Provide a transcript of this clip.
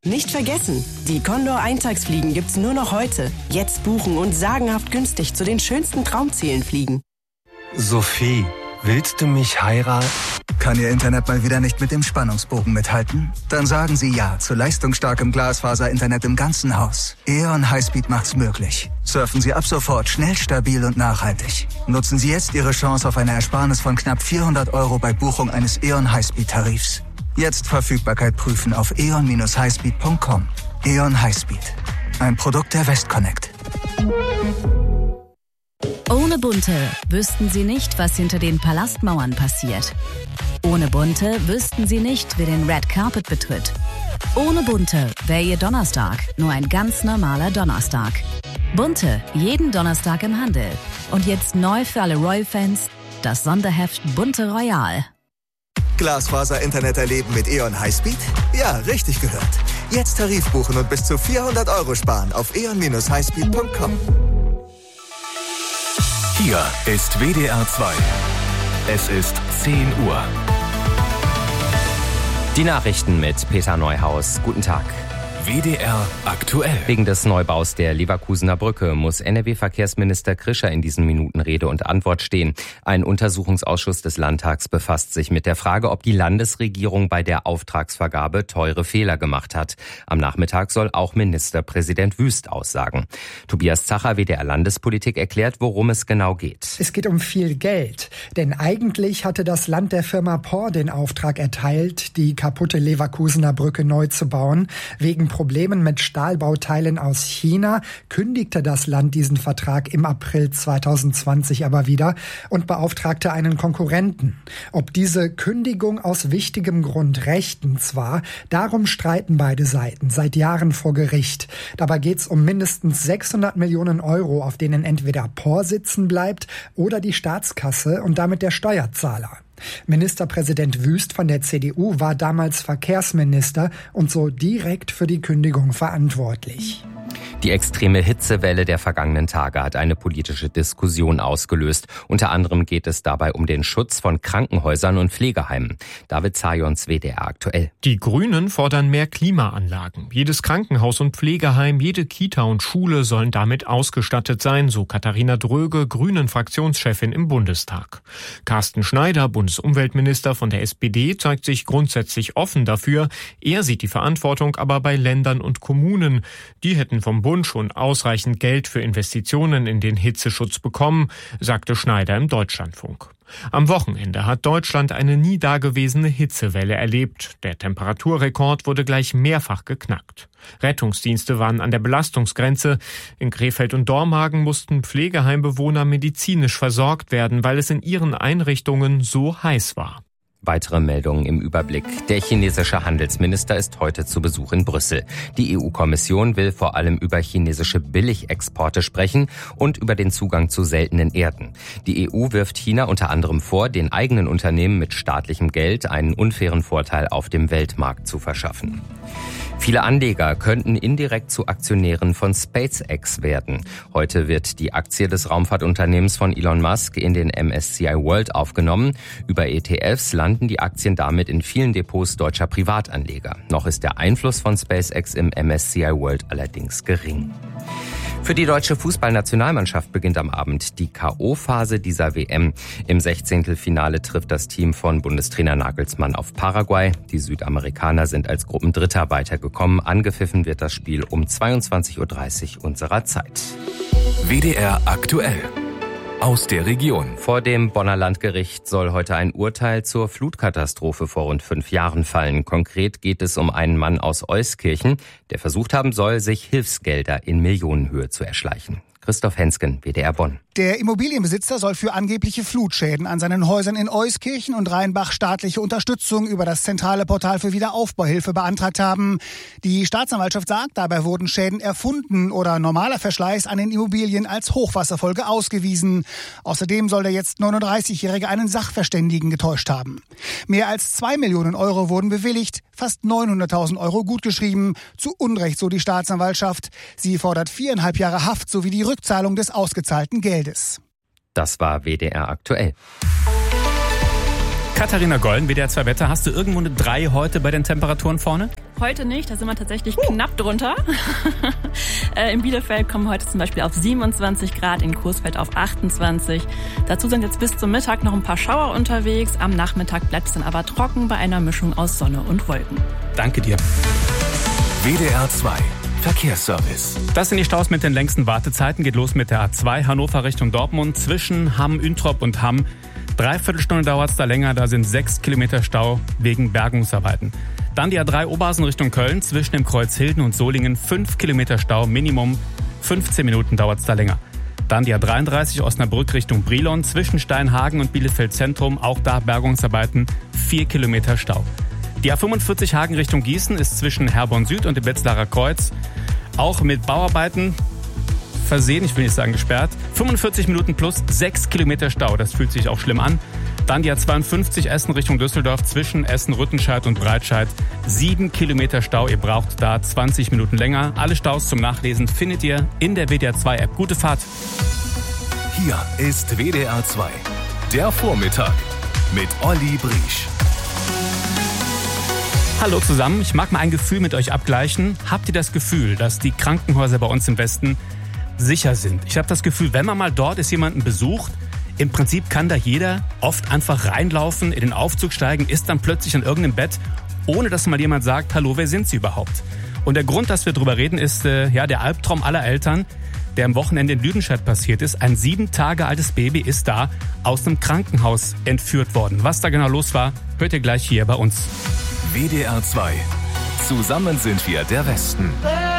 Nicht vergessen, die Condor Eintagsfliegen gibt's nur noch heute. Jetzt buchen und sagenhaft günstig zu den schönsten Traumzielen fliegen. Sophie, willst du mich heiraten? Kann Ihr Internet mal wieder nicht mit dem Spannungsbogen mithalten? Dann sagen Sie ja zu leistungsstarkem Glasfaser-Internet im ganzen Haus. E.ON Highspeed macht's möglich. Surfen Sie ab sofort schnell, stabil und nachhaltig. Nutzen Sie jetzt Ihre Chance auf eine Ersparnis von knapp 400 € bei Buchung eines E.ON Highspeed-Tarifs. Jetzt Verfügbarkeit prüfen auf eon-highspeed.com. E.ON Highspeed. Ein Produkt der Westconnect. Ohne Bunte wüssten Sie nicht, was hinter den Palastmauern passiert. Ohne Bunte wüssten Sie nicht, wer den Red Carpet betritt. Ohne Bunte wäre Ihr Donnerstag nur ein ganz normaler Donnerstag. Bunte, jeden Donnerstag im Handel. Und jetzt neu für alle Royal-Fans, das Sonderheft Bunte Royal. Glasfaser-Internet erleben mit E.ON Highspeed? Ja, richtig gehört. Jetzt Tarif buchen und bis zu 400 € sparen auf eon-highspeed.com. Hier ist WDR 2. Es ist 10 Uhr. Die Nachrichten mit Peter Neuhaus. Guten Tag. WDR aktuell. Wegen des Neubaus der Leverkusener Brücke muss NRW-Verkehrsminister Krischer in diesen Minuten Rede und Antwort stehen. Ein Untersuchungsausschuss des Landtags befasst sich mit der Frage, ob die Landesregierung bei der Auftragsvergabe teure Fehler gemacht hat. Am Nachmittag soll auch Ministerpräsident Wüst aussagen. Tobias Zacher, WDR-Landespolitik, erklärt, worum es genau geht. Es geht um viel Geld. Denn eigentlich hatte das Land der Firma POR den Auftrag erteilt, die kaputte Leverkusener Brücke neu zu bauen. Wegen Problemen mit Stahlbauteilen aus China kündigte das Land diesen Vertrag im April 2020 aber wieder und beauftragte einen Konkurrenten. Ob diese Kündigung aus wichtigem Grund rechtens war, darum streiten beide Seiten seit Jahren vor Gericht. Dabei geht es um mindestens 600 Millionen €, auf denen entweder POR sitzen bleibt oder die Staatskasse und damit der Steuerzahler. Ministerpräsident Wüst von der CDU war damals Verkehrsminister und so direkt für die Kündigung verantwortlich. Die extreme Hitzewelle der vergangenen Tage hat eine politische Diskussion ausgelöst. Unter anderem geht es dabei um den Schutz von Krankenhäusern und Pflegeheimen. David Zajons, WDR aktuell. Die Grünen fordern mehr Klimaanlagen. Jedes Krankenhaus und Pflegeheim, jede Kita und Schule sollen damit ausgestattet sein, so Katharina Dröge, Grünen-Fraktionschefin im Bundestag. Carsten Schneider, Bundesumweltminister von der SPD, zeigt sich grundsätzlich offen dafür. Er sieht die Verantwortung aber bei Ländern und Kommunen. Die hätten vom Bund schon ausreichend Geld für Investitionen in den Hitzeschutz bekommen, sagte Schneider im Deutschlandfunk. Am Wochenende hat Deutschland eine nie dagewesene Hitzewelle erlebt. Der Temperaturrekord wurde gleich mehrfach geknackt. Rettungsdienste waren an der Belastungsgrenze. In Krefeld und Dormagen mussten Pflegeheimbewohner medizinisch versorgt werden, weil es in ihren Einrichtungen so heiß war. Weitere Meldungen im Überblick. Der chinesische Handelsminister ist heute zu Besuch in Brüssel. Die EU-Kommission will vor allem über chinesische Billigexporte sprechen und über den Zugang zu seltenen Erden. Die EU wirft China unter anderem vor, den eigenen Unternehmen mit staatlichem Geld einen unfairen Vorteil auf dem Weltmarkt zu verschaffen. Viele Anleger könnten indirekt zu Aktionären von SpaceX werden. Heute wird die Aktie des Raumfahrtunternehmens von Elon Musk in den MSCI World aufgenommen. Über ETFs landen die Aktien damit in vielen Depots deutscher Privatanleger. Noch ist der Einfluss von SpaceX im MSCI World allerdings gering. Für die deutsche Fußballnationalmannschaft beginnt am Abend die K.O.-Phase dieser WM. Im 16. Finale trifft das Team von Bundestrainer Nagelsmann auf Paraguay. Die Südamerikaner sind als Gruppendritter weitergekommen. Angepfiffen wird das Spiel um 22:30 Uhr unserer Zeit. WDR aktuell. Aus der Region. Vor dem Bonner Landgericht soll heute ein Urteil zur Flutkatastrophe vor rund 5 Jahren fallen. Konkret geht es um einen Mann aus Euskirchen, der versucht haben soll, sich Hilfsgelder in Millionenhöhe zu erschleichen. Christoph Hensken, WDR Bonn. Der Immobilienbesitzer soll für angebliche Flutschäden an seinen Häusern in Euskirchen und Rheinbach staatliche Unterstützung über das zentrale Portal für Wiederaufbauhilfe beantragt haben. Die Staatsanwaltschaft sagt, dabei wurden Schäden erfunden oder normaler Verschleiß an den Immobilien als Hochwasserfolge ausgewiesen. Außerdem soll der jetzt 39-Jährige einen Sachverständigen getäuscht haben. Mehr als 2 Millionen € wurden bewilligt, fast 900.000 € gutgeschrieben. Zu Unrecht, so die Staatsanwaltschaft. Sie fordert 4,5 Jahre Haft sowie die Rückzahlung des ausgezahlten Geldes. Das war WDR aktuell. Katharina Golden, WDR 2 Wetter. Hast du irgendwo eine 3 heute bei den Temperaturen vorne? Heute nicht, da sind wir tatsächlich knapp drunter. In Bielefeld kommen wir heute zum Beispiel auf 27 Grad, in Coesfeld auf 28. Dazu sind jetzt bis zum Mittag noch ein paar Schauer unterwegs. Am Nachmittag bleibt es dann aber trocken bei einer Mischung aus Sonne und Wolken. Danke dir. WDR 2 Verkehrsservice. Das sind die Staus mit den längsten Wartezeiten. Geht los mit der A2 Hannover Richtung Dortmund zwischen Hamm, Üntrop und Hamm. 3/4 Stunde dauert es da länger, da sind 6 Kilometer Stau wegen Bergungsarbeiten. Dann die A3 Oberhausen Richtung Köln zwischen dem Kreuz Hilden und Solingen. 5 Kilometer Stau, Minimum 15 Minuten dauert es da länger. Dann die A33 Osnabrück Richtung Brilon zwischen Steinhagen und Bielefeld Zentrum. Auch da Bergungsarbeiten, 4 Kilometer Stau. Die A45 Hagen Richtung Gießen ist zwischen Herborn Süd und dem Wetzlarer Kreuz auch mit Bauarbeiten versehen, ich will nicht sagen gesperrt. 45 Minuten plus 6 Kilometer Stau, das fühlt sich auch schlimm an. Dann die A52 Essen Richtung Düsseldorf zwischen Essen-Rüttenscheid und Breitscheid. 7 Kilometer Stau, ihr braucht da 20 Minuten länger. Alle Staus zum Nachlesen findet ihr in der WDR 2 App. Gute Fahrt. Hier ist WDR 2, der Vormittag mit Olli Briesch. Hallo zusammen, ich mag mal ein Gefühl mit euch abgleichen. Habt ihr das Gefühl, dass die Krankenhäuser bei uns im Westen sicher sind? Ich habe das Gefühl, wenn man mal dort ist, jemanden besucht, im Prinzip kann da jeder oft einfach reinlaufen, in den Aufzug steigen, ist dann plötzlich an irgendeinem Bett, ohne dass mal jemand sagt, hallo, wer sind Sie überhaupt? Und der Grund, dass wir drüber reden, ist der Albtraum aller Eltern, der am Wochenende in Lüdenscheid passiert ist. Ein 7 Tage altes Baby ist da aus einem Krankenhaus entführt worden. Was da genau los war, hört ihr gleich hier bei uns. WDR 2. Zusammen sind wir der Westen.